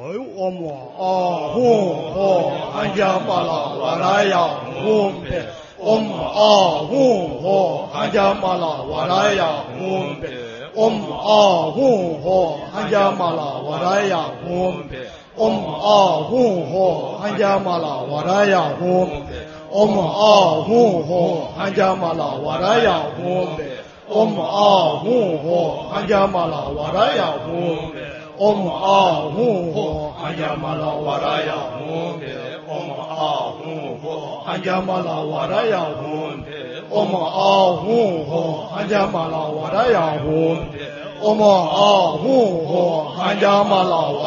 我们啊呼呼汉家马拉瓦拉呀呼贝，我们啊呼呼汉家马拉瓦拉呀呼贝，我们啊呼呼汉家马拉瓦拉呀呼贝，我们啊呼呼汉家马拉瓦拉呀呼贝，我们啊呼呼汉家马拉瓦拉呀呼贝，我们啊呼呼汉家马拉瓦拉呀呼贝。我们啊呼呼汉家马拉瓦拉呀呼贝，我们啊呼呼汉家马拉瓦拉呀呼贝，我们啊呼呼汉家马拉瓦拉呀呼贝，我们啊呼呼汉家马拉瓦